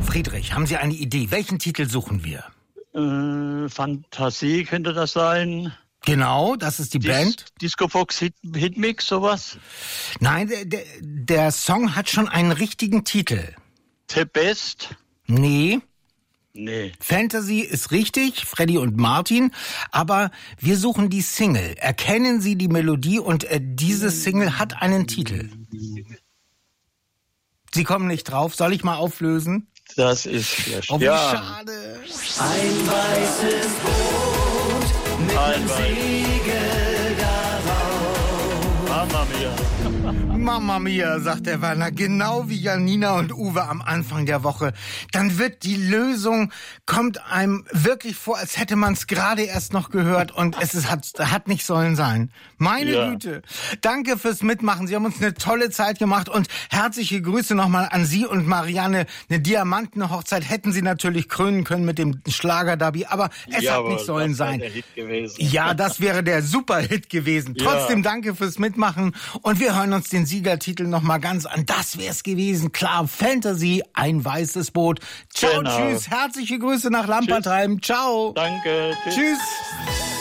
Friedrich, haben Sie eine Idee? Welchen Titel suchen wir? Fantasie könnte das sein. Genau, das ist die Band. Disco Fox Hitmix, sowas. Nein, der Song hat schon einen richtigen Titel. The Best? Nee. Nee. Fantasy ist richtig, Freddy und Martin, aber wir suchen die Single. Erkennen Sie die Melodie und diese Single hat einen Titel. Sie kommen nicht drauf, soll ich mal auflösen? Das ist schlecht. Oh, wie schade. Ein weißes Boot mit einem Segel darauf. Mama mia. Mama mia, sagt der Werner, genau wie Janina und Uwe am Anfang der Woche. Dann wird die Lösung, kommt einem wirklich vor, als hätte man es gerade erst noch gehört und hat nicht sollen sein. Meine Güte. Danke fürs Mitmachen. Sie haben uns eine tolle Zeit gemacht und herzliche Grüße nochmal an Sie und Marianne. Eine Diamantenhochzeit hätten Sie natürlich krönen können mit dem Schlager-Derby, aber es hat nicht sollen sein. Der Hit gewesen. Ja, das wäre der Super-Hit gewesen. Trotzdem danke fürs Mitmachen und wir hören uns den Siegertitel noch mal ganz an. Das wär's gewesen. Klar, Fantasy, ein weißes Boot. Ciao, tschüss. Herzliche Grüße nach Lampertheim. Ciao. Danke. Tschüss.